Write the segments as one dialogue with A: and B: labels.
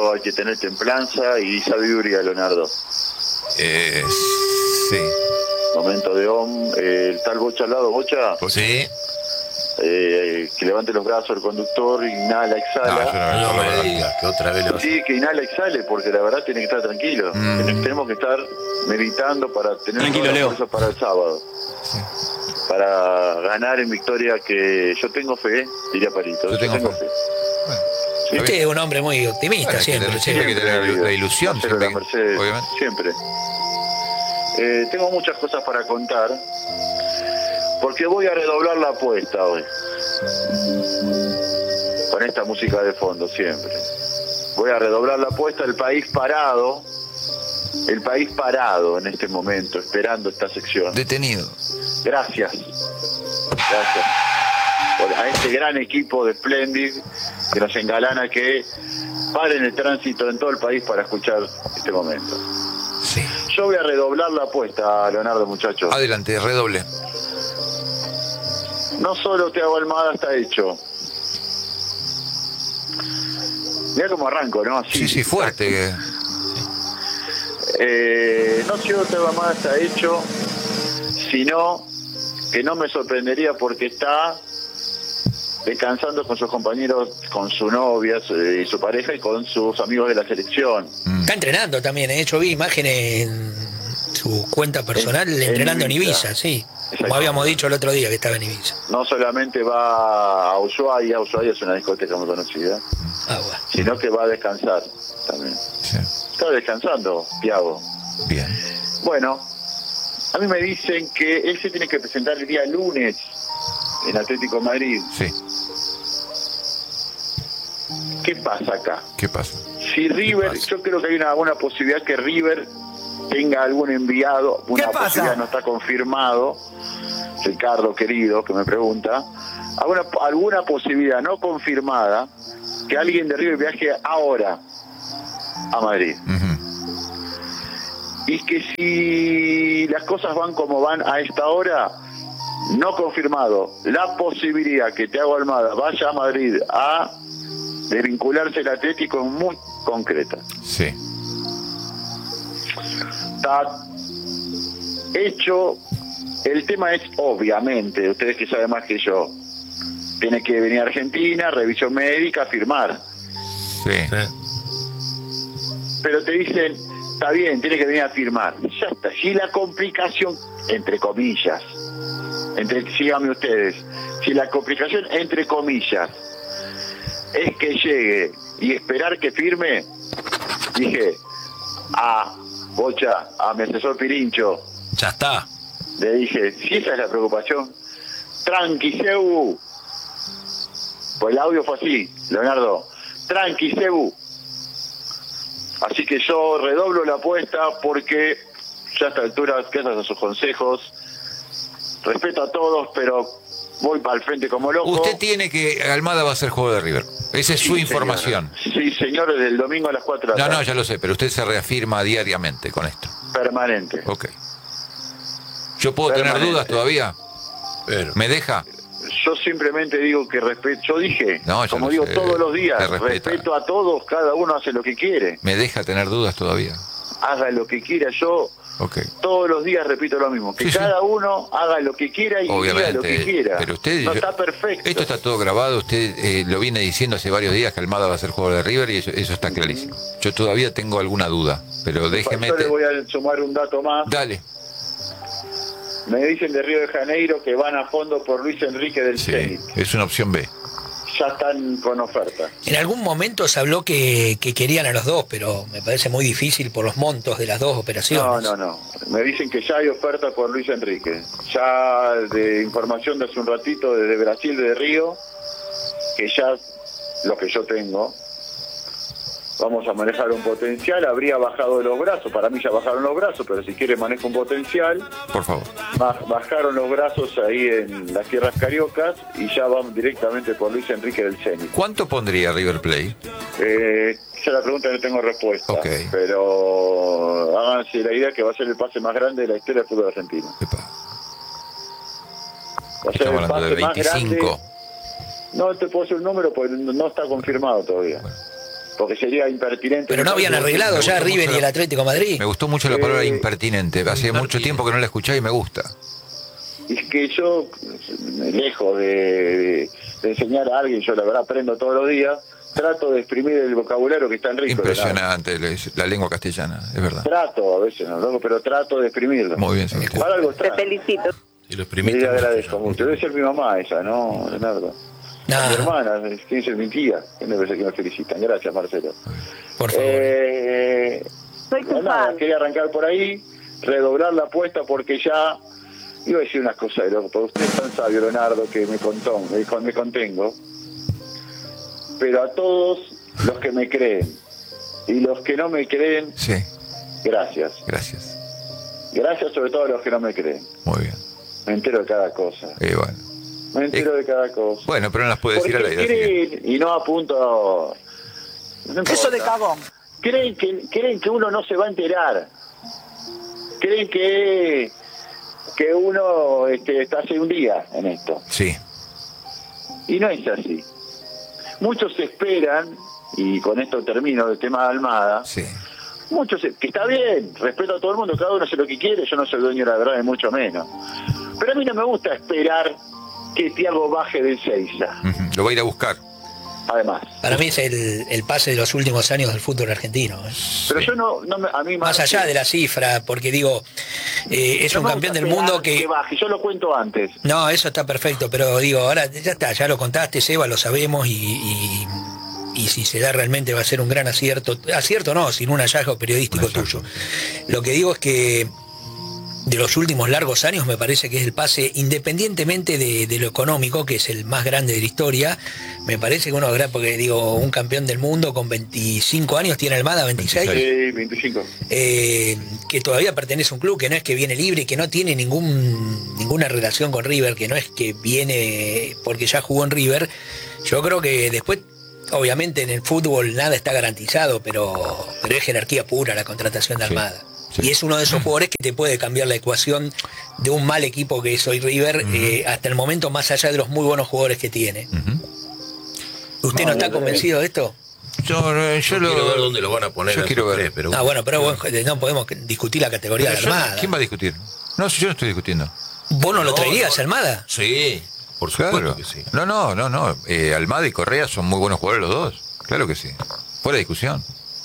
A: hay que tener templanza y sabiduría, Leonardo.
B: Sí.
A: Momento de el tal Bocha al lado, Bocha.
B: Pues sí.
A: Que levante los brazos el conductor, inhala, exhala.
C: No me digas que otra vez
A: Sí, que inhala, exhale, porque la verdad tiene que estar tranquilo. Tenemos que estar meditando para tener fuerza para el sábado.
B: Sí.
A: Para ganar en victoria, que yo tengo fe, diría Palito.
B: Yo tengo fe.
C: Bueno,
B: Sí.
D: Usted es un hombre muy optimista,
B: Bueno,
D: siempre.
B: hay que tener la ilusión,
A: siempre,
B: siempre,
A: Mercedes,
B: obviamente.
A: siempre. Tengo muchas cosas para contar, porque voy a redoblar la apuesta hoy. Con esta música de fondo, siempre. Voy a redoblar la apuesta, el país parado en este momento, esperando esta sección.
B: Detenido.
A: Gracias a este gran equipo de Splendid que nos engalana, que paren el tránsito en todo el país para escuchar este momento.
B: Sí.
A: Yo voy a redoblar la apuesta, Leonardo, muchachos.
B: Adelante, redoble.
A: No solo Thiago Almada está hecho. Mira cómo arranco, ¿no? Así.
B: Sí, fuerte.
A: No solo Thiago Almada está hecho, sino que no me sorprendería porque está descansando con sus compañeros, con su novia y su pareja y con sus amigos de la selección.
D: Está entrenando también, yo vi imágenes en su cuenta personal entrenando en Ibiza, sí. Como habíamos dicho el otro día que estaba en Ibiza.
A: No solamente va a Ushuaia es una discoteca muy conocida,
D: Bueno.
A: sino que va a descansar también.
B: Sí.
A: Está descansando, Thiago.
B: Bien.
A: Bueno, a mí me dicen que él se tiene que presentar el día lunes en Atlético de Madrid.
B: Sí.
A: ¿Qué pasa acá?
B: ¿Qué pasa?
A: Si River,
B: pasa?
A: yo creo que hay una posibilidad que River tenga algún enviado, una posibilidad, no está confirmado, Ricardo querido, que me pregunta, alguna posibilidad no confirmada que alguien de River viaje ahora a Madrid. Y que si las cosas van como van a esta hora, no confirmado, la posibilidad que Thiago Almada vaya a Madrid a desvincularse del Atlético es muy concreta.
B: Sí.
A: Está hecho. El tema es, obviamente, ustedes que saben más que yo, tiene que venir a Argentina, revisión médica, firmar.
B: Sí.
A: Pero te dicen, está bien, tiene que venir a firmar. Ya está. Si la complicación, entre comillas, síganme ustedes, si la complicación, entre comillas, es que llegue y esperar que firme, dije, Bocha, a mi asesor Pirincho,
C: ya está.
A: le dije, si esa es la preocupación, tranqui, Sebu. Pues el audio fue así, Leonardo, tranqui, Sebu. Así que yo redoblo la apuesta porque ya a esta altura, gracias a sus consejos, respeto a todos, pero voy para el frente como loco.
B: Usted tiene que... Almada va a ser jugador de River. Esa es su información.
A: Sí, señor, desde el domingo a las 4 de la tarde.
B: No, ya lo sé, pero usted se reafirma diariamente con esto.
A: Permanente.
B: Ok. ¿Yo puedo tener dudas todavía?
C: Pero
B: ¿Me deja?
A: Yo simplemente digo que respeto, yo dije,
B: No,
A: como
B: lo
A: digo
B: sé,
A: todos los días,
B: te respeta.
A: respeto a todos, cada uno hace lo que quiere.
B: ¿Me deja tener dudas todavía?
A: Haga lo que quiera, yo
B: Ok.
A: todos los días repito lo mismo, que
B: Sí,
A: cada uno haga lo que quiera y diga lo que quiera.
B: Pero usted...
A: No está perfecto.
B: Esto está todo grabado, usted lo viene diciendo hace varios días que Almada va a ser jugador de River y eso está clarísimo. Yo todavía tengo alguna duda, pero déjeme...
A: Yo le voy a sumar un dato más.
B: Dale.
A: Me dicen de Río de Janeiro que van a fondo por Luis Enrique del
B: Sí,
A: Zenit.
B: es una opción B.
A: Ya están con oferta.
D: En algún momento se habló que querían a los dos, pero me parece muy difícil por los montos de las dos operaciones.
A: No. Me dicen que ya hay oferta por Luis Enrique. Ya de información de hace un ratito desde Brasil, de Río, que ya lo que yo tengo, vamos a manejar un potencial. Habría bajado de los brazos, para mí ya bajaron los brazos, pero si quiere manejo un potencial.
B: Por favor.
A: Bajaron los brazos ahí en las tierras cariocas y ya van directamente por Luis Enrique del Zenit.
B: ¿Cuánto pondría River Plate?
A: Ya la pregunta no tengo respuesta,
B: Ok.
A: pero háganse la idea que va a ser el pase más grande de la historia del fútbol argentino.
B: Epa.
A: Va a ser
B: Estamos
A: el
B: hablando de
A: pase más
B: 25.
A: grande. No te puedo decir un número porque no está confirmado todavía.
B: Bueno.
A: porque sería impertinente.
D: Pero no habían arreglado ya River y el Atlético de Madrid.
B: Me gustó mucho la palabra impertinente. Hace mucho tiempo que no la escuchaba y me gusta.
A: Es que yo, lejos de enseñar a alguien, yo la verdad aprendo todos los días, trato de exprimir el vocabulario que está en rico.
B: Impresionante la lengua castellana, es verdad.
A: Trato, a veces no, loco, pero trato de exprimirlo.
B: Muy bien, Sebastián.
A: Para algo
E: Te
A: está.
E: felicito.
C: Y lo
A: Y
C: exprimiste
A: le
C: mucho,
A: agradezco
C: ¿no?
A: mucho. Debe ser mi mamá esa, ¿no, Leonardo?
D: No,
A: Mi hermana, tiene que ser mi tía. Que me parece que me felicitan. Gracias, Marcelo.
D: por favor.
E: Soy tu
A: Nada,
E: fan.
A: quería arrancar por ahí, redoblar la apuesta porque ya iba a decir unas cosas de loco, pero usted es tan sabio, Leonardo, que me contengo. Pero a todos los que me creen y los que no me creen,
B: Sí,
A: gracias.
B: gracias.
A: Gracias sobre todo a los que no me creen.
B: Muy bien.
A: Me entero de cada cosa.
B: Bueno.
A: Me entero de cada cosa.
B: Bueno, pero no las puede decir al
A: Porque
B: aire. Así que...
A: creen, y no apunto... no
F: Eso de
A: importa.
F: cagón.
A: Creen que uno no se va a enterar. Creen que uno está hace un día en esto.
B: Sí,
A: Y no es así. Muchos esperan, y con esto termino el tema de Almada,
B: sí.
A: que está bien, respeto a todo el mundo, cada uno hace lo que quiere, yo no soy dueño de la verdad, ni mucho menos. Pero a mí no me gusta esperar que Thiago baje del Seiza,
B: Ujú. Lo va a ir a buscar.
A: además.
D: Para mí es el pase de los últimos años del fútbol argentino.
A: Pero yo a mí
D: Más allá de la cifra, porque digo, es un campeón del mundo que...
A: baje, yo lo cuento antes.
D: No, eso está perfecto, pero digo, ahora ya está, ya lo contaste, Seba, lo sabemos y si se da realmente va a ser un gran acierto no, sin un hallazgo periodístico tuyo. Lo que digo es que de los últimos largos años me parece que es el pase, independientemente de lo económico, que es el más grande de la historia, me parece que porque digo, un campeón del mundo con 25 años, tiene Almada 26,
A: 25.
D: que todavía pertenece a un club, que no es que viene libre, que no tiene ninguna relación con River, que no es que viene porque ya jugó en River. Yo creo que después, obviamente en el fútbol nada está garantizado, pero es jerarquía pura la contratación de Almada.
B: Sí.
D: Y es uno de esos jugadores que te puede cambiar la ecuación de un mal equipo que es hoy River, hasta el momento, más allá de los muy buenos jugadores que tiene. ¿Usted no está convencido de esto?
B: Yo
C: Quiero ver dónde lo van a poner.
B: Yo
C: en
B: quiero
C: sus
B: ver.
C: tres, pero
D: Bueno, no podemos discutir la categoría de Almada.
B: ¿Quién va a discutir? No, si yo no estoy discutiendo.
D: ¿Vos no lo
C: No,
D: traerías,
C: no.
D: Almada?
C: Sí, por supuesto
B: Claro.
C: que sí.
B: No. Almada y Correa son muy buenos jugadores los dos. Claro que sí. Fuera de discusión.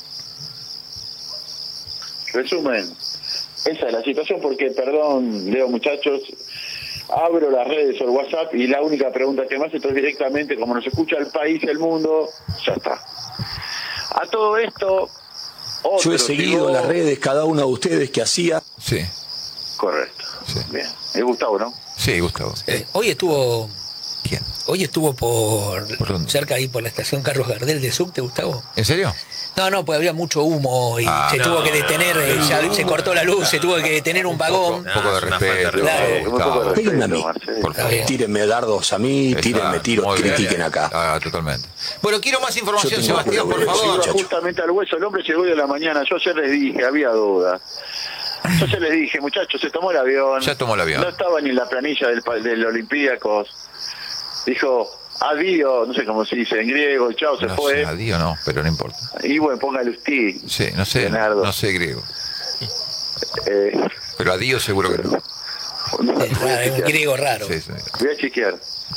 A: Resumen, esa es la situación porque, perdón, Leo, muchachos, abro las redes o el WhatsApp y la única pregunta que me hace es directamente, como nos escucha el país y el mundo, ya está. A todo esto,
G: Yo he seguido en las redes cada uno de ustedes que hacía.
B: Sí.
A: Correcto.
B: Sí.
A: Bien. Es Gustavo, ¿no?
B: Sí, Gustavo.
D: Hoy estuvo
B: ¿Quién?
D: por
B: dónde?
D: cerca ahí por la estación Carlos Gardel de Subte, Gustavo.
B: ¿En serio?
D: No, pues había mucho humo y se tuvo que detener, ya se cortó la luz, se tuvo que detener un vagón.
B: Un poco de
C: es una
B: respeto.
C: falta de
D: Claro.
A: Un poco de
B: Gustavo.
G: Péguenme a
A: respeto,
G: mí.
A: Marcelo.
B: Por favor.
G: Tírenme dardos a mí, tírenme tiros,
B: Muy bien.
G: critiquen acá.
B: Totalmente. Bueno, quiero más información,
G: Yo tengo
B: Sebastián, por
G: problemas,
B: favor.
G: muchacho.
A: Justamente al hueso, el hombre llegó hoy de la mañana, yo ayer les dije, había dudas. Yo se les dije, muchachos, se tomó el avión.
B: Ya tomó el avión.
A: No estaba ni en la planilla del Olympiacos. Dijo, adiós, no sé cómo se dice en griego, chao, se
B: No
A: fue.
B: sé, adiós no, pero no importa.
A: Y bueno, póngale usted.
B: Sí, no sé,
A: Leonardo.
B: no sé griego.
A: Eh,
B: Pero adiós seguro que no.
D: Es raro, es un griego raro.
B: Sí, sí.
A: Voy a chequear.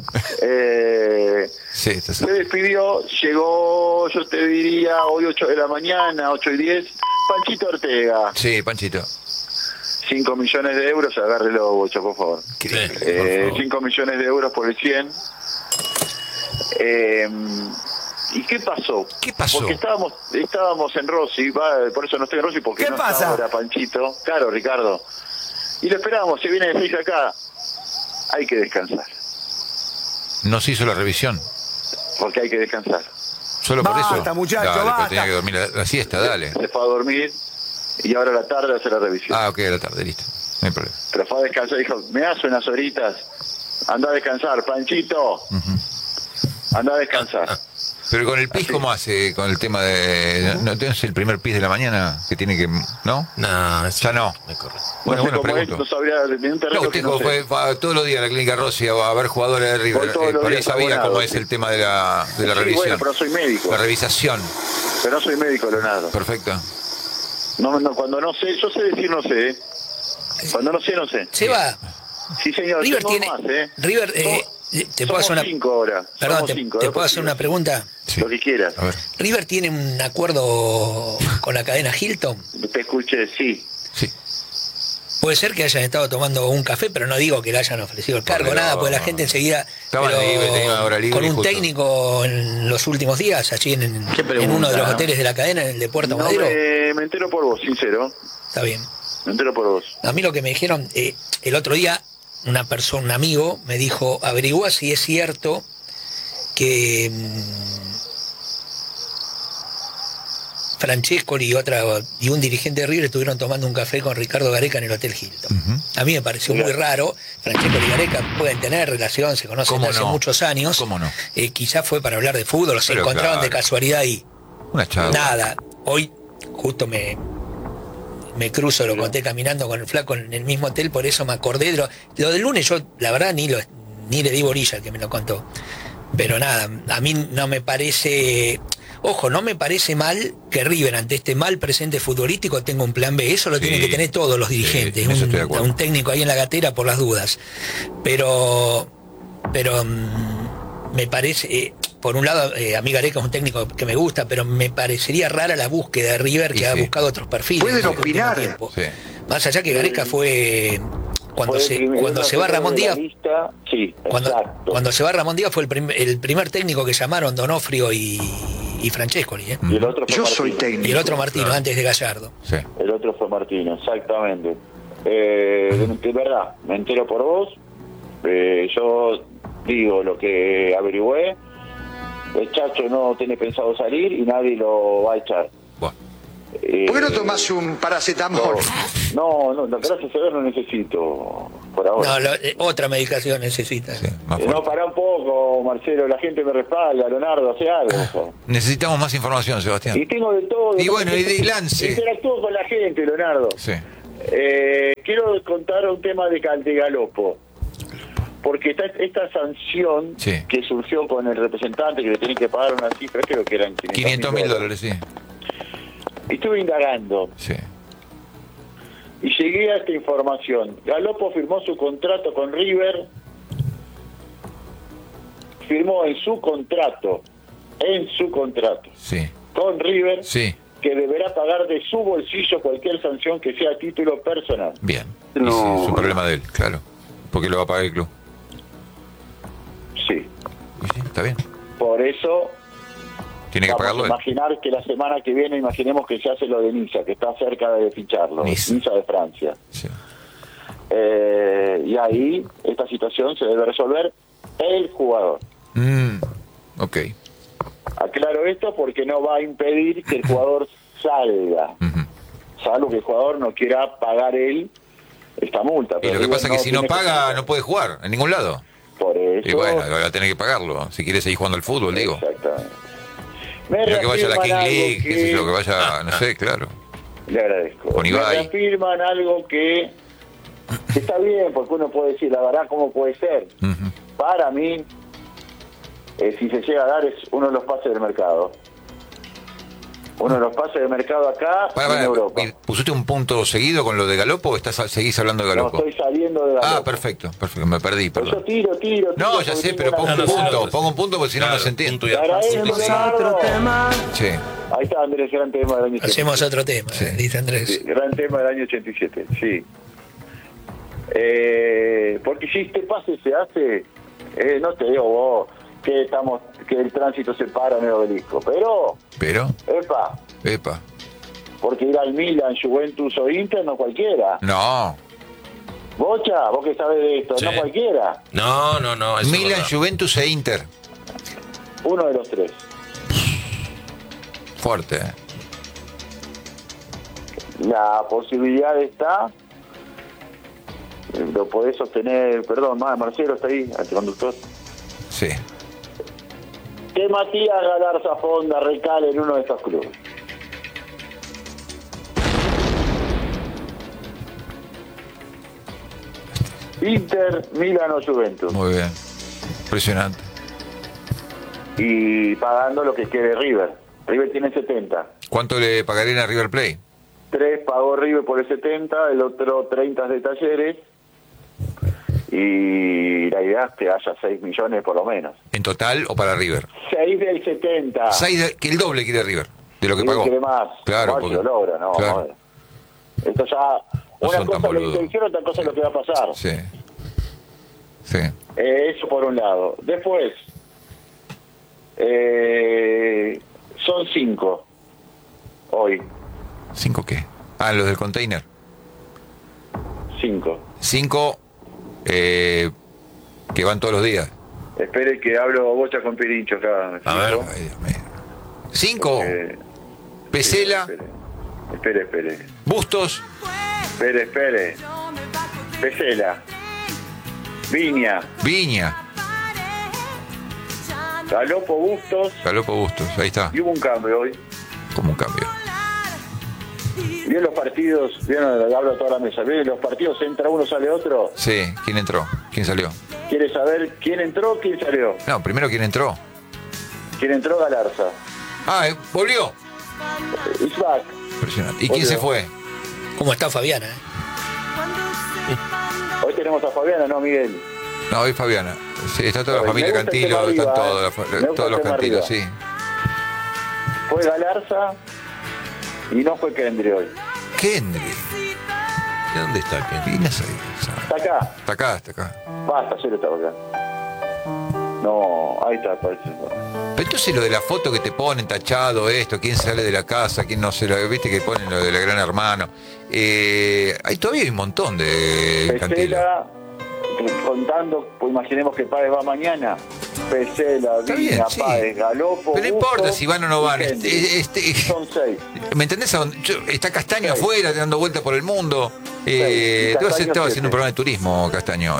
B: Sí, está
A: Se despidió, llegó, yo te diría, hoy 8 de la mañana, 8:10, Panchito Ortega.
B: Sí, Panchito.
A: 5 millones de euros, agárrelo, Bocho, por favor.
C: Sí,
A: 5 millones de euros por el 100. ¿Y qué pasó?
B: ¿Qué pasó?
A: Porque estábamos en Rossi, por eso no estoy en Rossi, porque
F: ¿Qué
A: no
F: pasa?
A: está ahora Panchito. Claro, Ricardo. Y lo esperábamos, se viene de 6 acá. Hay que descansar,
B: Nos hizo la revisión.
A: porque hay que descansar.
B: Solo por
F: Basta,
B: eso.
F: muchacho,
B: Dale, pero
F: basta.
B: tenía que dormir la siesta, dale.
A: Se fue a dormir y ahora a la tarde hace la revisión.
B: Ah, ok, a la tarde, listo. No hay problema.
A: Pero fue a descansar, dijo, me hace unas horitas, anda a descansar, Panchito, anda a descansar.
B: Pero con el pis, ¿cómo hace con el tema de... ¿No tienes el primer pis de la mañana que tiene que... ¿No?
C: No, eso
B: Ya no.
C: es correcto.
B: Bueno,
A: no sé
B: bueno,
A: cómo es,
B: pregunto.
A: no sabría de un terreno
B: No,
A: que
B: usted
A: no sé.
B: va todos los días a la clínica Rossi a ver jugadores de River.
A: Voy todos los
B: Por ahí
A: días
B: sabía
A: abonado,
B: cómo es
A: sí.
B: el tema de la
A: Sí,
B: revisión.
A: bueno, pero soy médico.
B: La revisación.
A: Pero no soy médico, Leonardo.
B: Perfecto.
A: No, cuando no sé, yo sé decir no sé, ¿eh? Cuando no sé, no sé.
D: Seba,
A: Sí, señor.
D: River
A: tengo
D: tiene...
A: más, ¿eh?
D: River, te puedo hacer una...
A: 5 ahora.
D: Perdón,
A: Somos
D: te,
A: cinco,
D: te puedo hacer una pregunta.
B: Sí.
A: Lo que quieras.
B: A ver.
D: ¿River tiene un acuerdo con la cadena Hilton?
A: Te escuché, sí.
B: Sí.
D: Puede ser que hayan estado tomando un café, pero no digo que le hayan ofrecido el cargo,
B: Porque
D: nada,
B: no,
D: porque la gente enseguida...
B: Estaban libres, tenían una hora libre
D: con
B: y
D: un
B: justo.
D: técnico en los últimos días, allí en uno de los hoteles de la cadena, en el de Puerto Madero.
A: Me entero por vos, sincero.
D: Está bien.
A: Me entero por vos.
D: A mí lo que me dijeron, el otro día, una persona, un amigo, me dijo, averigua si es cierto que Francescoli y un dirigente de River estuvieron tomando un café con Ricardo Gareca en el Hotel Hilton. A mí me pareció muy raro. Francescoli y Gareca pueden tener relación, se conocen
B: ¿Cómo
D: hace
B: no?
D: muchos años.
B: ¿Cómo no?
D: Quizás fue para hablar de fútbol, o se
B: Pero
D: encontraban de
B: claro.
D: casualidad ahí.
B: Una charla.
D: Nada, hoy justo me cruzo, lo conté caminando con el flaco en el mismo hotel, por eso me acordé de lo del lunes. Yo la verdad ni le di bolilla al que me lo contó, pero nada, a mí no me parece, ojo, no me parece mal que River ante este mal presente futbolístico tenga un plan B. Eso lo
B: Sí.
D: tienen que tener todos los dirigentes,
B: en eso estoy de acuerdo.
D: un técnico ahí en la gatera por las dudas, pero me parece, por un lado, a mí Gareca es un técnico que me gusta, pero me parecería rara la búsqueda de River, que
B: Y
D: ha
B: sí.
D: buscado otros perfiles.
G: Pueden
D: en este último
G: opinar.
D: tiempo.
B: Sí.
D: Más allá que Gareca fue cuando se va Ramón Díaz,
A: Sí, exacto.
D: cuando se va Ramón Díaz fue el primer técnico que llamaron Donofrio y Francescoli, ¿eh?
A: Y el otro fue
G: Yo soy
A: Martino.
G: técnico.
D: Y el otro Martino, antes de Gallardo.
B: Sí.
A: El otro fue Martino, exactamente. De verdad, me entero por vos. Yo digo lo que averigüé. El Chacho no tiene pensado salir y nadie lo va a echar.
B: Bueno.
G: ¿Por qué no tomás un paracetamol?
A: No, gracias a Dios no necesito por ahora.
D: No, otra medicación necesita.
B: Sí, más
A: No,
B: fuerte.
A: pará un poco, Marcelo, la gente me respalda, Leonardo, hace algo.
B: Necesitamos más información, Sebastián.
A: Y tengo de todo.
B: Y bueno, y lance.
A: Interactúo con la gente, Leonardo.
B: Sí.
A: Quiero contar un tema de Galopo. Porque esta sanción
B: Sí.
A: que surgió con el representante que le tenía que pagar una cifra, creo que eran
B: $500.000, sí.
A: Estuve indagando
B: Sí.
A: y llegué a esta información. Galopo firmó su contrato con River, firmó en su contrato
B: Sí.
A: con River,
B: Sí.
A: que deberá pagar de su bolsillo cualquier sanción que sea a título personal.
B: Bien.
G: No.
B: Y sí, es un problema de él, claro. Porque lo va a pagar el club.
A: Sí.
B: Y sí, está bien.
A: Por eso
B: Tiene que
A: vamos
B: pagarlo
A: a
B: él.
A: imaginar que la semana que viene, imaginemos que se hace lo de Niza, que está cerca de ficharlo.
B: Niza.
A: Niza de Francia.
B: Sí.
A: Y ahí esta situación se debe resolver el jugador.
B: Ok.
A: Aclaro esto porque no va a impedir que el jugador salga,
B: Ujú.
A: salvo que el jugador no quiera pagar él esta multa.
B: Y
A: Pero
B: lo que
A: River
B: pasa es que si no
A: tiene
B: paga,
A: pagar.
B: no puede jugar en ningún lado.
A: Por eso.
B: Y bueno, va a tener que pagarlo. Si quiere seguir jugando al fútbol, digo.
A: Exactamente. Me
B: Pero que vaya a la King
A: reafirman algo
B: League, qué sé yo, que vaya, no sé, claro.
A: Le agradezco.
B: Con Ibai.
A: Me afirman algo que está bien, porque uno puede decir, la verdad, ¿cómo puede ser?
B: Ujú.
A: Para mí, si se llega a dar, es uno de los pases del mercado. Uno de los pases del mercado acá en Europa.
B: ¿Y ¿Pusiste un punto seguido con lo de Galopo o seguís hablando de
A: No
B: Galopo?
A: estoy saliendo de la
B: Ah,
A: Galopo.
B: perfecto, me perdí,
A: Pues
B: perdón.
A: yo tiro.
B: No, ya
A: porque
B: sé,
A: tengo
B: pero
A: una
B: pongo un
C: no,
B: punto,
C: no,
B: pongo un punto porque si no, no se entiende.
C: punto y
A: Te agradezco,
C: aparte.
A: Leonardo.
B: Sí,
A: Ahí está Andrés, gran tema del año 87.
D: Hacemos otro tema,
B: Sí.
D: dice Andrés.
A: Sí, gran tema del año 87, sí. Porque si este pase se hace, no te digo vos que el tránsito se para en el obelisco, pero,
B: pero, epa,
A: porque ir al Milan, Juventus o Inter no cualquiera.
B: no.
A: Bocha, vos que sabés de esto,
C: Sí.
A: no cualquiera.
C: No, eso es
B: Milan,
C: verdad.
B: Juventus e Inter.
A: Uno de los tres.
B: Fuerte, ¿eh?
A: La posibilidad está, lo podés sostener, perdón, Marcelo está ahí, al conductor.
B: Sí.
A: Que Matías Galarza Fonda recale en uno de estos clubes. Inter, Milan o Juventus.
B: Muy bien. Impresionante.
A: Y pagando lo que quiere River. River tiene 70.
B: ¿Cuánto le pagarían a River Plate?
A: 3 pagó River por el 70, el otro 30 de Talleres. Y la idea es que haya 6 millones por lo menos.
B: ¿En total o para River?
A: 6 del 70.
B: 6 que el doble quiere River de lo que pagó.
A: Quiere más.
B: Claro,
A: No,
B: porque,
A: lo logra, no.
B: claro.
A: No. Esto ya...
B: No
A: una
B: son tan
A: cosa es la
B: boludos.
A: intención, otra cosa es lo que va a pasar.
B: Sí. Sí.
A: Eso por un lado. Después, son 5 hoy.
B: ¿5 qué? Ah, los del container.
A: 5.
B: 5 que van todos los días.
A: Espere que hablo bocha con Pirincho acá.
C: A ver.
B: Ay, Dios mío. 5. Pesela,
A: Espere.
B: Bustos,
A: Espere. Pesela. Viña.
B: Viña,
A: Galopo, Bustos.
B: Galopo, Bustos. Ahí está.
A: Y hubo un cambio hoy.
B: Como un cambio.
A: ¿Vieron los partidos? ¿Vieron? Hablo a toda la mesa. ¿Vieron los partidos? Entra uno, sale otro.
B: Sí. ¿Quién entró? ¿Quién salió?
A: ¿Quiere saber quién entró, quién salió?
B: No, primero quién entró.
A: ¿Quién entró? Galarza.
B: Ah, volvió.
A: It's back.
B: Impresionante. ¿Y quién se fue?
D: ¿Cómo está Fabiana?
A: Hoy tenemos a Fabiana, ¿no, Miguel?
B: No, hoy Fabiana. Sí, está toda la
A: Me
B: familia
A: gusta el tema
B: Cantilo,
A: arriba,
B: están todos,
A: me gusta
B: todos
A: el
B: los
A: tema
B: Cantilos,
A: arriba.
B: sí.
A: Fue Galarza y no fue Kendry hoy.
B: Kendry.
C: ¿De dónde está Kendry?
B: Y no sé,
A: ¿Está acá?
B: Está acá.
A: Basta, yo estaba acá. No, ahí está, parece.
B: Pero entonces lo de la foto que te ponen tachado esto, quién sale de la casa, quién no se lo... Viste que ponen lo de la Gran Hermano. Hay todavía un montón de Cantilo.
A: Pesela, contando, pues imaginemos que Páez va mañana. Pesela,
B: Está
A: Viña,
B: bien, sí.
A: Páez, Galopo.
B: Pero no importa
A: Bustos
B: si van o no van.
A: y Kendry. Son 6.
B: ¿Me entendés? Está Castaño
A: Sí.
B: afuera, dando vueltas por el mundo.
A: Sí, y
B: Estaba
A: Castaño
B: haciendo un
A: 7.
B: programa de turismo, Castaño.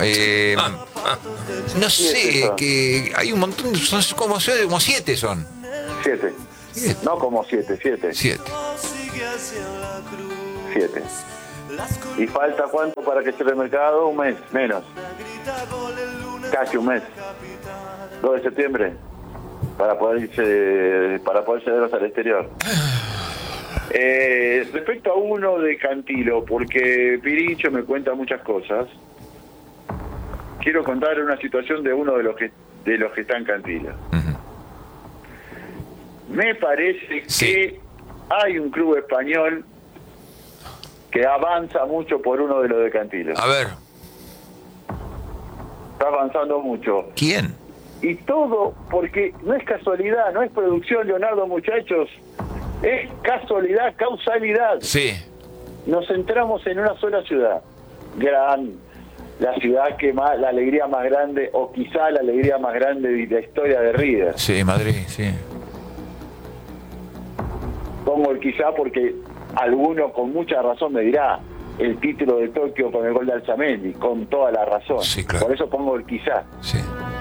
B: No sé,
A: son.
B: que hay un montón, son como 7 son.
A: 7.
B: Siete.
A: No como 7.
B: 7.
A: ¿Y falta cuánto para que cierre el mercado? Un mes, menos. Casi un mes. 2 de septiembre. Para poder cederlos al exterior. Respecto a uno de Cantilo, porque Pirincho me cuenta muchas cosas, quiero contar una situación de uno de los que está en Cantilo. Me parece
B: Sí.
A: que hay un club español que avanza mucho por uno de los de Cantilo.
B: A ver,
A: Está avanzando mucho.
B: ¿quién?
A: Y todo porque no es casualidad, no es producción, Leonardo, muchachos. Es casualidad, causalidad.
B: Sí.
A: Nos centramos en una sola ciudad. La ciudad que más, la alegría más grande, o quizá la alegría más grande de la historia de River.
B: Sí, Madrid, sí.
A: Pongo el quizá porque alguno con mucha razón me dirá el título de Tokio con el gol de Alzamendi, con toda la razón.
B: Sí, claro.
A: Por eso pongo el quizá.
B: Sí.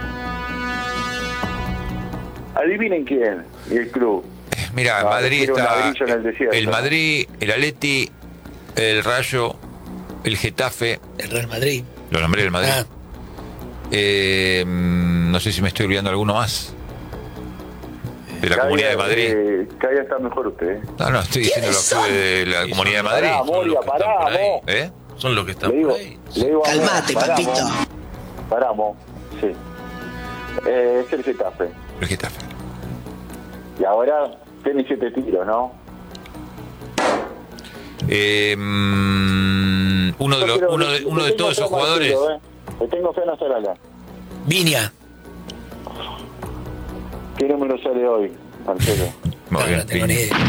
A: Adivinen quién, y el club.
B: Mira,
A: No,
B: Madrid
A: quiero un
B: está.
A: ladrillo en el desierto.
B: El Madrid, el Atleti, el Rayo, el Getafe.
D: El Real Madrid.
B: Lo nombré el Madrid.
D: Ah,
B: No sé si me estoy olvidando alguno más. De la
A: Cada
B: Comunidad de
A: día,
B: Madrid.
A: cada día está mejor usted.
B: No, estoy diciendo los clubes de la
C: Sí,
B: Comunidad de
C: son-
B: Madrid.
A: Pará, Moria,
C: Son los que están por ahí.
A: paramos.
B: ¿Eh?
C: Son los que están
A: Le digo,
C: por ahí.
A: le digo a
F: Calmate,
A: vos, paramos.
F: papito.
A: Paramos, sí. Es el Getafe.
B: El Getafe.
A: Y ahora tiene 7 tiros, ¿no?
B: Uno de
A: Yo quiero-
B: uno de
A: le
B: todos
A: tengo
B: esos
A: fe a
B: jugadores.
A: Marcelo, Le tengo fe a Nazarala.
D: Viña.
A: ¿Qué número sale hoy, Marcelo?
B: Muy
D: No,
B: bien,
D: no tengo ni
B: bien.
D: idea.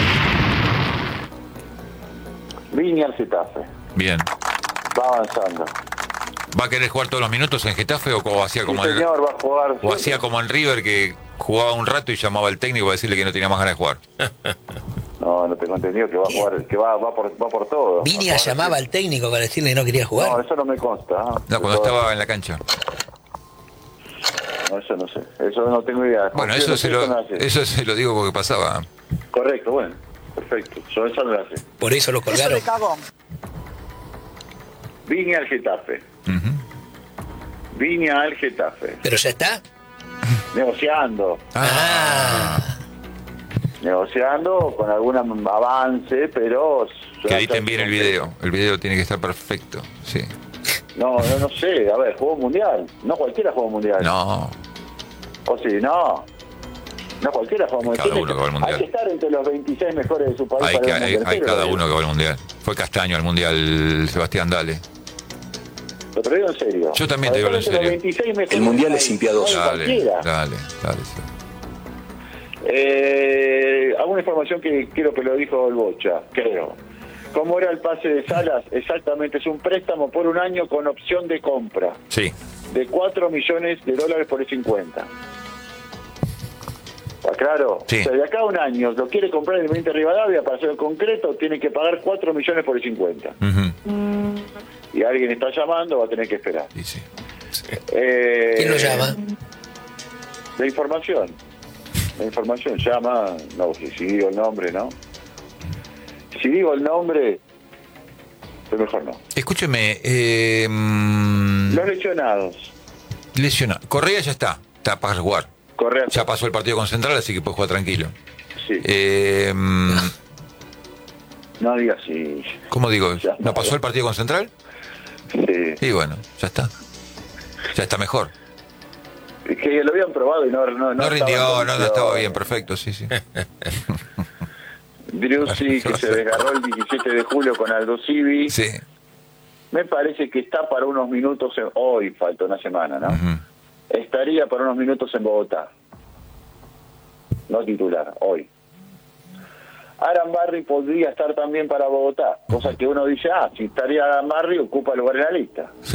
A: Viña al Getafe.
B: Bien.
A: Va avanzando.
B: ¿Va a querer jugar todos los minutos en Getafe o hacía como
A: Sí,
B: en,
A: señor, va a jugar.
B: o hacía como en River que jugaba un rato y llamaba al técnico para decirle que no tenía más ganas de jugar?
A: No tengo entendido que va a jugar, que va por todo.
D: Viña
A: Va a jugar.
D: llamaba al técnico para decirle que no quería
A: No,
D: jugar.
A: eso no me consta.
B: No, cuando estaba en la cancha.
A: No, eso no sé. Eso no tengo idea.
B: Bueno,
A: Confío en
B: eso se lo digo porque pasaba.
A: Correcto, bueno. Perfecto. Eso no lo hace.
D: Por eso lo colgaron.
A: Viña al Getafe.
B: Ujú.
A: Viña al Getafe.
D: Pero ya está.
A: Negociando.
B: Ah.
A: negociando con algún avance, pero...
B: Que editen bien el video tiene que estar perfecto, sí.
A: No sé, a ver, juego mundial, no cualquiera juega mundial.
B: No,
A: O sí, no cualquiera juega mundial.
B: Cada uno que va al mundial.
A: Hay que estar entre los 26 mejores de su país.
B: hay cada uno que va al mundial. Fue Castaño al mundial, Sebastián, dale.
A: Pero te lo digo en serio.
B: Yo también te digo en serio.
G: El mundial es impiadoso.
B: Dale.
A: Alguna información que creo que lo dijo el Bocha, creo. ¿Cómo era el pase de Salas? Exactamente, es un préstamo por un año con opción de compra.
B: Sí.
A: De $4 millones por el 50. ¿Está claro?
B: Sí.
A: O sea, de acá a un año lo quiere comprar el Independiente Rivadavia para hacer el concreto, tiene que pagar $4 millones por el 50.
B: Ujú.
A: Y alguien está llamando, va a tener que esperar.
B: Sí.
D: ¿Quién lo llama?
A: La información llama, no, si digo el nombre, ¿no? Si digo el nombre, pues mejor no.
B: Escúcheme,
A: Los lesionados.
B: lesionado. Correa ya está para jugar.
A: Correa.
B: Ya pasó el partido con Central, así que puede jugar tranquilo.
A: Sí. No digas sí.
B: ¿Cómo digo?
A: Ya,
B: ¿No pasó el partido con Central?
A: Sí.
B: Y bueno, ya está. Ya está mejor.
A: Es que lo habían probado y no
B: rindió, no estaba bien, perfecto, sí.
A: Driussi, que se desgarró el 17 de julio con Aldo Civi.
B: Sí.
A: Me parece que está para unos minutos, hoy falta una semana, ¿no?
B: Ujú.
A: Estaría para unos minutos en Bogotá. No titular, hoy. Aran Barry podría estar también para Bogotá, cosa que uno dice, si estaría Aran Barry, ocupa lugar en la lista.
B: Sí.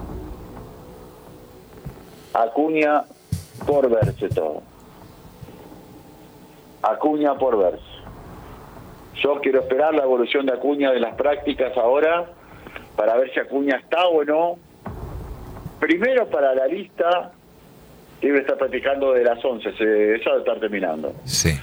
A: Acuña por verse todo. Acuña por verse. Yo quiero esperar la evolución de Acuña de las prácticas ahora para ver si Acuña está o no. Primero para la lista, debe estar practicando de las 11, eso debe estar terminando.
B: Sí.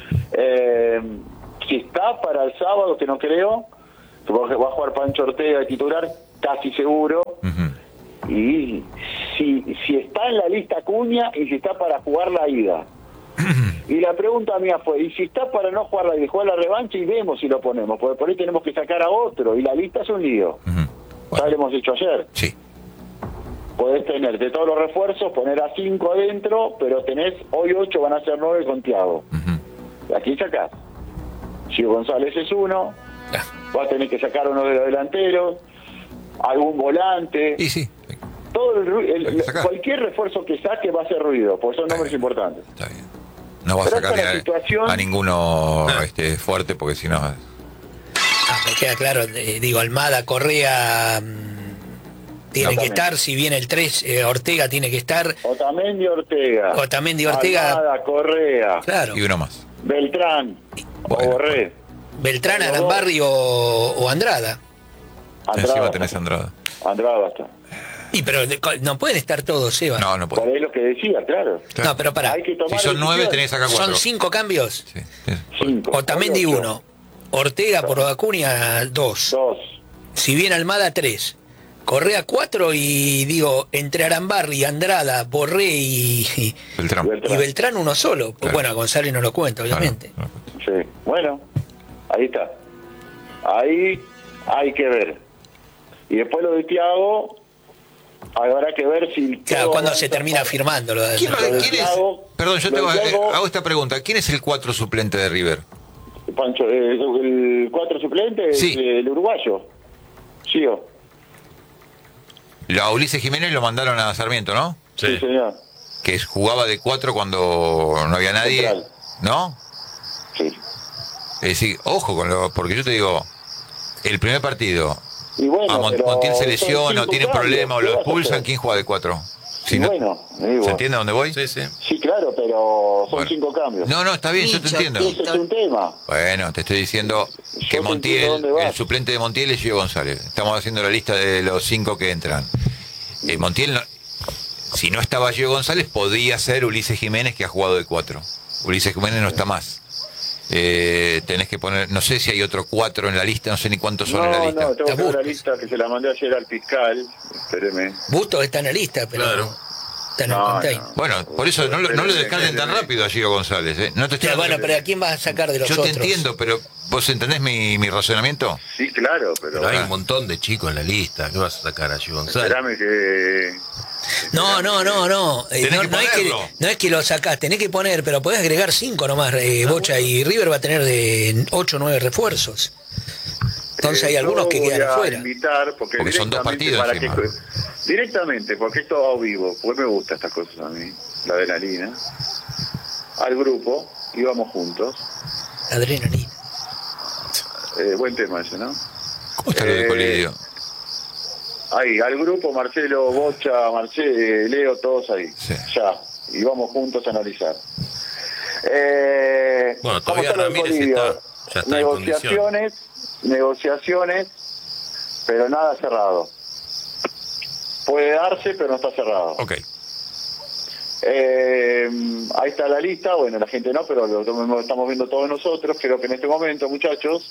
A: Si está para el sábado, que no creo, supongo que va a jugar Pancho Ortega de titular, casi seguro.
B: Ujú.
A: Y si está en la lista Acuña y si está para jugar la ida. Y la pregunta mía fue, ¿y si está para no jugar la ida, jugar la revancha y vemos si lo ponemos? Porque por ahí tenemos que sacar a otro y la lista es un lío.
B: Bueno.
A: Ya lo hemos dicho ayer.
B: Sí.
A: Podés tener de todos los refuerzos, poner a 5 adentro, pero tenés, hoy 8 van a ser 9 con Thiago.
B: Ujú.
A: Aquí sacás. Gio González es uno, vas a tener que sacar uno de los delanteros, algún volante.
B: Y sí.
A: Todo
B: Hay que sacar.
A: cualquier refuerzo que saque va a hacer ruido, porque son nombres importantes.
B: Está bien. No va a
A: Pero
B: sacar
A: esta es la
B: ni
A: situación.
B: a ninguno fuerte, porque si no...
D: Me queda claro, digo, Almada, Correa tiene que
A: Exactamente.
D: estar, si viene el 3, Ortega tiene que estar,
A: Otamendi Ortega. Almada, Correa.
D: claro,
B: Y uno más.
A: Beltrán.
B: Bueno,
A: o Borré.
D: Beltrán,
A: Los dos.
D: Arambarri o Andrada.
B: Encima tenés a Andrada.
A: Andrada basta.
D: Y pero no pueden estar todos, Seba.
B: No
A: Por
B: puede.
A: ahí lo que decía, claro.
B: Claro.
D: No, pero pará,
A: Hay que
B: Si
A: tomar
B: son 9,
A: decisiones.
B: tenés acá 4.
D: son 5 cambios.
B: Sí.
A: 5.
D: Otamendi 1, Ortega por Acuña 2,
A: 2.
D: si viene Almada 3, Correa 4 y digo, entre Arambarri, Andrada, Borré y Beltrán uno solo.
B: Claro.
D: Bueno, a González no lo cuento, obviamente.
B: Claro.
A: Sí. Bueno, ahí está. Ahí hay que ver. Y después lo de Thiago, habrá que ver si...
D: Claro,
A: todo
D: cuando
A: avanza
D: se termina
A: para-
D: firmando lo de
B: ¿Quién es? Perdón, yo
A: Lo de Thiago-
B: hago esta pregunta. ¿Quién es el 4 suplente de River?
A: Pancho, el 4 suplente
B: Sí.
A: es el uruguayo. Gio.
B: A Ulises Jiménez lo mandaron a Sarmiento, ¿no?
A: Sí, señor.
B: Que jugaba de 4 cuando no había nadie.
A: Central.
B: ¿No?
A: Sí.
B: Es decir, ojo con porque yo te digo, el primer partido,
A: Y bueno, pero
B: Montiel se
A: son
B: lesiona o
A: 5
B: tiene
A: cambios,
B: problema o
A: ¿qué
B: lo
A: vas a
B: expulsan,
A: hacer?
B: ¿quién juega de 4?
A: Y bueno, digo,
B: ¿Se entiende a dónde voy?
C: Sí.
A: sí, claro, pero son
B: Bueno.
A: 5 cambios.
B: No, está bien, yo te entiendo.
A: Ese es un tema.
B: Bueno, te estoy diciendo
A: Yo
B: que
A: te entiendo
B: Montiel,
A: dónde vas.
B: el suplente de Montiel es Gio González. Estamos haciendo la lista de los 5 que entran. Montiel, si no estaba Gio González, podía ser Ulises Jiménez, que ha jugado de 4. Ulises Jiménez no está más. Tenés que poner, no sé si hay otro 4 en la lista, no sé ni cuántos son en la lista.
A: No, tengo que ver la
D: Bustos.
A: lista que se la mandé ayer al fiscal. Espéreme.
D: Bustos está en la lista, pero
C: Claro.
D: Está en el container.
B: Bueno, por eso no lo descarten tan rápido a Gio González. No te estoy
D: Bueno, pero ¿a quién vas a sacar de los
B: Yo
D: otros?
B: te entiendo, pero ¿vos entendés mi razonamiento?
A: Sí, claro,
C: Pero hay un montón de chicos en la lista. ¿Qué vas a sacar a Gio González?
A: espérame que...
D: No.
B: Tenés que ponerlo.
D: No es que lo sacás, tenés que poner, pero podés agregar 5 nomás, Bocha, y River va a tener de 8 o 9 refuerzos. Entonces hay algunos que quedan afuera.
A: Invitar porque
B: son 2 partidos
A: para
B: encima.
A: directamente, porque esto a vivo, porque me gusta estas cosas a mí, la adrenalina, al grupo, íbamos juntos.
D: Adrenalina.
A: Buen tema ese, ¿no?
B: ¿Cómo está lo de Colidio?
A: Ahí, al grupo, Marcelo, Bocha, Leo, todos ahí.
B: Sí.
A: Ya, y vamos juntos a analizar.
C: Bueno,
A: ¿cómo
C: todavía
A: está lo de
C: Ramírez
A: Bolivia?
C: ya está en
A: Negociaciones, pero nada cerrado. Puede darse, pero no está cerrado.
B: Ok.
A: Ahí está la lista, bueno, la gente no, pero lo estamos viendo todos nosotros. Creo que en este momento, muchachos,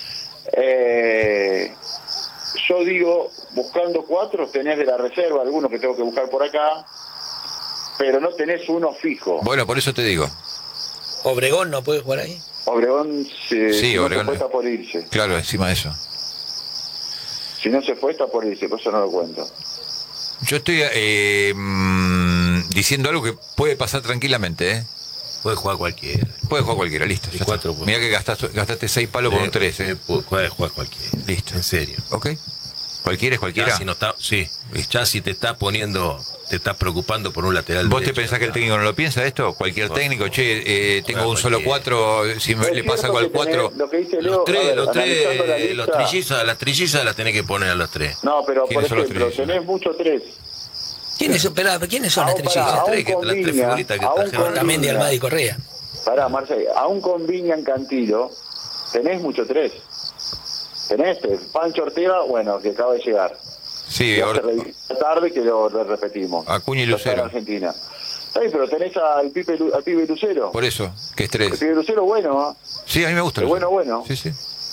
A: yo digo, buscando 4, tenés de la reserva algunos que tengo que buscar por acá, pero no tenés uno fijo.
B: Bueno, por eso te digo.
D: Obregón no puede jugar ahí.
A: Obregón, si no
B: Obregón.
A: se fue, está por irse.
B: Claro, encima de eso.
A: Si no se fue, está por irse, por eso no lo cuento.
B: Yo estoy diciendo algo que puede pasar tranquilamente, ¿eh?
C: Puede jugar cualquiera.
B: Puede jugar cualquiera, listo.
C: Y
B: Ya
C: 4
B: está. Mirá que gastaste 6 palos por un 3, ¿eh?
C: Puede jugar cualquiera.
B: Listo.
C: En serio.
B: Ok. ¿Cualquiera es cualquiera?
C: Ya si, no está, sí. Ya si te estás preocupando por un lateral
B: ¿Vos te
C: derecho,
B: pensás que el técnico no lo piensa esto? Cualquier
C: Bueno.
B: técnico, tengo un solo
C: Cualquiera.
B: 4, si
A: Es
B: le pasa
A: cierto
B: algo al
A: que tenés
B: 4...
A: lo que dice Leo,
C: Los tres,
A: analizando la lista.
C: las trillizas las tenés que poner a los 3.
A: No, pero por
B: ¿Quiénes son los
A: ejemplo,
B: tres?
A: tenés muchos 3.
D: ¿Quiénes son las
A: Aún
D: trillizas?
A: pará,
C: Las tres
A: aún
C: figuritas que
A: aún
C: trajeron.
A: con
D: También de
A: Viña.
D: Almada y Correa.
A: Pará, Marcelo, aún con Viña en Cantilo, tenés mucho 3. Tenés Pancho Ortega, bueno, que acaba de llegar.
B: Sí,
A: Ya se revisó tarde que lo repetimos.
B: Acuña y
A: Ya está en
B: Lucero.
A: Argentina. Está bien, pero tenés al pibe Lucero.
B: Por eso, que es
A: El
B: 3.
A: pibe Lucero, bueno, ¿eh?
B: Sí, a mí me gusta.
A: Es
B: Lucero.
A: bueno.
B: Sí, sí.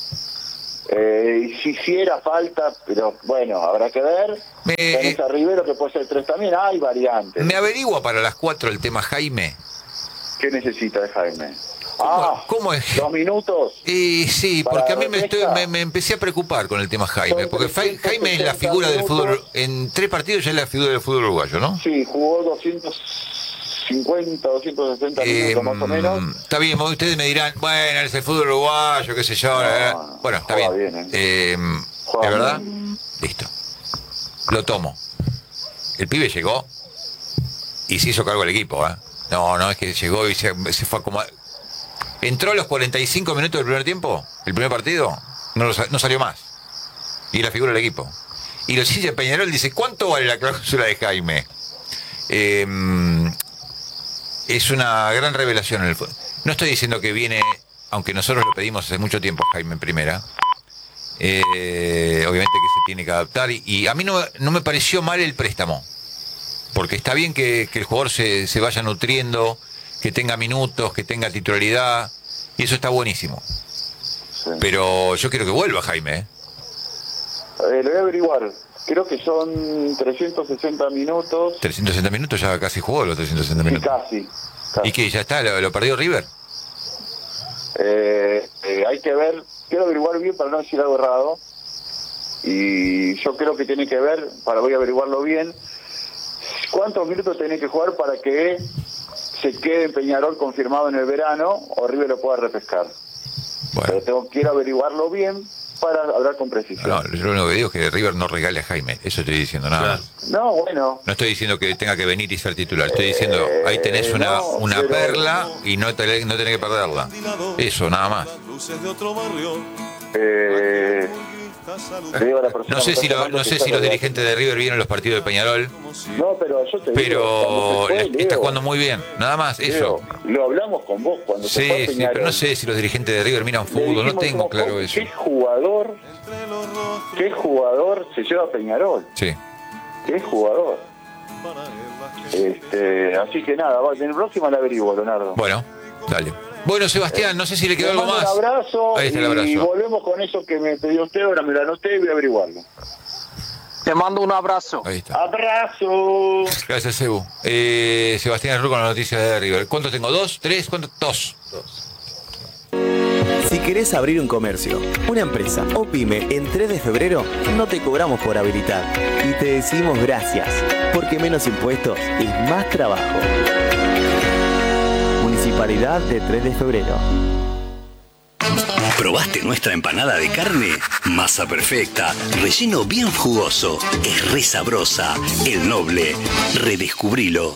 A: Y si hiciera falta, pero bueno, habrá que ver. Tenés a Rivero, que puede ser 3 también. Hay variantes.
B: ¿Me averigua para las 4 el tema Jaime?
A: ¿Qué necesita de Jaime?
B: ¿Cómo es?
A: 2 minutos.
B: Y sí, porque a mí
A: Para
B: me empecé a preocupar con el tema Jaime,
A: Son
B: porque
A: 360
B: Jaime es la figura del fútbol,
A: minutos.
B: en 3 partidos ya es la figura del fútbol uruguayo, ¿no?
A: Sí, jugó 250, 260 minutos más o menos.
B: Está bien, ustedes me dirán, bueno, es el fútbol uruguayo, qué sé yo. Bueno, está
A: juega
B: bien.
A: bien, Juega
B: ¿Es verdad?
A: bien.
B: Listo. Lo tomo. El pibe llegó y se hizo cargo del equipo, ¿eh? No, es que llegó y se fue a como... Entró a los 45 minutos del primer tiempo, el primer partido, no salió más. Y es la figura del equipo. Y los hinchas de Peñarol dice, ¿cuánto vale la cláusula de Jaime? Es una gran revelación en el fútbol. No estoy diciendo que viene, aunque nosotros lo pedimos hace mucho tiempo Jaime en primera. Obviamente que se tiene que adaptar. Y a mí no me pareció mal el préstamo. Porque está bien que el jugador se vaya nutriendo, que tenga minutos, que tenga titularidad, y eso está buenísimo.
A: Sí.
B: Pero yo quiero que vuelva Jaime, ¿eh?
A: Lo voy a averiguar. Creo que son 360 minutos.
B: 360 minutos ya casi jugó los 360
A: Sí,
B: minutos.
A: casi.
B: ¿Y qué? ¿Ya está? ¿Lo perdió River?
A: Hay que ver. Quiero averiguar bien para no decir algo errado. Y yo creo que tiene que ver, voy a averiguarlo bien, cuántos minutos tiene que jugar para que se quede en Peñarol confirmado en el verano o River lo pueda refrescar.
B: Bueno.
A: Pero quiero averiguarlo bien para hablar con precisión.
B: No, yo lo único que digo es que River no regale a Jaime. Eso estoy diciendo, nada más.
A: No, bueno.
B: No estoy diciendo que tenga que venir y ser titular. Estoy diciendo, ahí tenés una
A: pero-
B: perla y no tenés que perderla. Eso, nada más.
A: Le digo a la persona
B: No sé
A: que
B: si
A: está
B: no
A: llamando
B: sé
A: que
B: si
A: está
B: los
A: de-
B: dirigentes de River vieron los partidos de Peñarol,
A: No, pero yo te digo,
B: pero
A: cuando se fue,
B: está
A: Leo,
B: jugando muy bien. Nada más, eso.
A: Leo, lo hablamos con vos cuando se fue a
B: Sí, sí,
A: Peñarol.
B: pero no sé si los dirigentes de River miran
A: Le
B: fútbol, no
A: dijimos,
B: tengo
A: ¿cómo
B: claro
A: fue?
B: eso.
A: ¿Qué jugador se lleva a Peñarol?
B: Sí.
A: ¿Qué jugador? Así que nada, en el próximo la averiguo, Leonardo.
B: Bueno, dale. Bueno, Sebastián, no sé si le quedó
A: Le
B: algo
A: mando
B: más.
A: Un abrazo
B: Ahí está el
A: y
B: abrazo.
A: volvemos con eso que me pidió usted, ahora me lo anoté y voy a averiguarlo.
F: Te mando un abrazo.
B: Ahí está.
A: Abrazo.
B: Gracias, Cebu. Sebastián Herrú con la noticia de River. ¿Cuántos tengo? ¿2? ¿3? ¿Cuántos? 2.
H: Si querés abrir un comercio, una empresa o pyme en 3 de febrero, no te cobramos por habilitar. Y te decimos gracias, porque menos impuestos es más trabajo. Municipalidad de 3 de febrero.
I: ¿Probaste nuestra empanada de carne? Masa perfecta, relleno bien jugoso, es re sabrosa. El Noble, redescubrilo.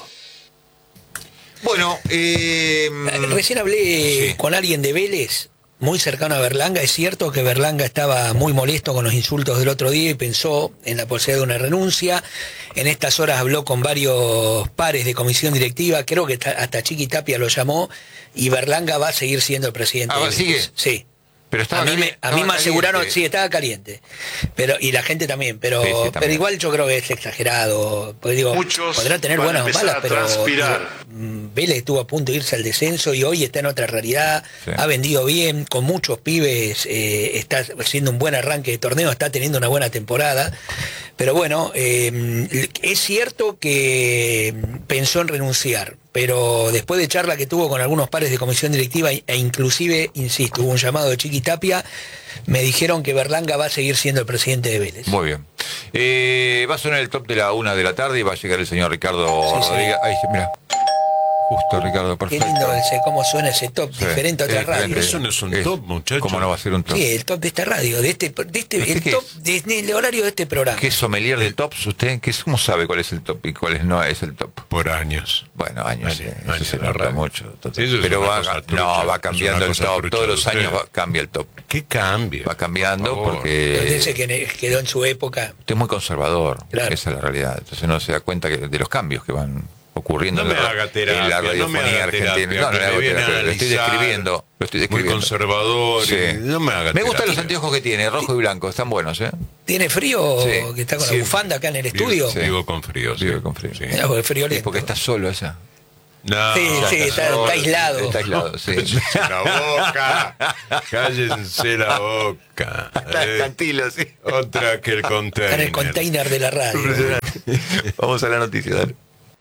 B: Bueno,
D: recién hablé
B: sí.
D: con alguien de Vélez, muy cercano a Berlanga. Es cierto que Berlanga estaba muy molesto con los insultos del otro día y pensó en la posibilidad de una renuncia. En estas horas habló con varios pares de comisión directiva, creo que hasta Chiqui Tapia lo llamó, y Berlanga va a seguir siendo el presidente.
B: ¿Ah, sigue?
D: Sí.
B: Pero estaba
D: a mí me aseguraron,
B: caliente.
D: sí, estaba caliente. Y la gente también, pero,
B: Sí, también.
D: pero igual yo creo que es exagerado. Porque digo,
J: Muchos
D: podrá tener
J: van a
D: buenas o
J: empezar
D: malas,
J: a
D: pero
J: transpirar.
D: Vélez estuvo a punto de irse al descenso y hoy está en otra realidad.
B: Sí.
D: Ha vendido bien, con muchos pibes, está haciendo un buen arranque de torneo, está teniendo una buena temporada. Pero bueno, es cierto que pensó en renunciar, pero después de charla que tuvo con algunos pares de comisión directiva e inclusive, insisto, hubo un llamado de Chiqui Tapia, me dijeron que Berlanga va a seguir siendo el presidente de Vélez.
B: Muy bien. Va a sonar el top de la 1 de la tarde y va a llegar el señor Ricardo
D: Sí.
B: Rodríguez. Ahí, mira. Justo, Ricardo,
D: Qué
B: perfecto.
D: lindo cómo suena ese top,
B: Sí,
D: diferente a otra
B: diferente.
D: radio.
C: Eso no es un top, muchacho.
B: ¿Cómo no va a ser un top?
D: Sí, el top de esta radio, el
B: ¿Usted qué
D: top
B: es?
D: del horario de este programa.
B: ¿Qué es sommelier de tops usted? ¿Cómo sabe cuál es el top y cuál no es el top?
C: Por años.
B: Bueno, años,
C: Años,
B: eso
C: años
B: se
C: en la
B: nota
C: radio.
B: mucho.
C: Sí, eso es
B: Pero
C: una
B: va,
C: cosa trucha,
B: no, va
C: es
B: cambiando
C: una
B: el
C: cosa
B: top.
C: trucha
B: Todos
C: de
B: los años
C: usted.
B: cambia el top.
C: ¿Qué cambio?
B: Va cambiando
C: Por favor.
B: porque
D: Ese que quedó en su época.
B: usted es muy conservador.
D: Claro.
B: Esa es la realidad. Entonces no se da cuenta de los cambios que van ocurriendo
C: No
B: en
C: me
B: la,
C: haga terapia,
B: en la
C: no me
B: radiofonía
C: haga
B: argentina.
C: terapia,
B: No,
C: que
B: le hago
C: me viene a
B: terapia. Lo estoy
C: analizar.
B: describiendo. Lo estoy
C: Muy
B: describiendo.
C: conservador.
B: Sí.
C: No me haga
B: Me gustan los
C: terapia.
B: anteojos que tiene, rojo y blanco. Están buenos, ¿eh?
D: ¿Tiene frío
B: Sí.
D: que está con
C: Sí.
D: la bufanda acá en el estudio?
B: Sí.
C: Vivo con frío.
B: Vive con frío.
C: Sí.
D: Mirá, porque es friolento.
B: Es porque está solo esa.
C: No,
D: Sí, sí, está
C: solo.
D: aislado.
B: Está aislado, sí.
C: Cállense la boca. Cállense la boca.
B: Tranquilo, sí.
C: Otra que el container.
D: Está en el container de la radio.
B: Vamos a la noticia, dale.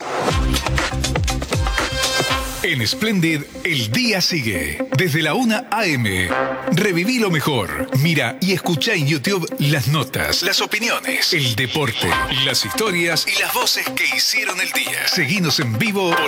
K: En Splendid, el día sigue. Desde la 1 a.m. Reviví lo mejor. Mira y escucha en YouTube las notas, las opiniones, el deporte, las historias y las voces que hicieron el día. Seguinos en vivo por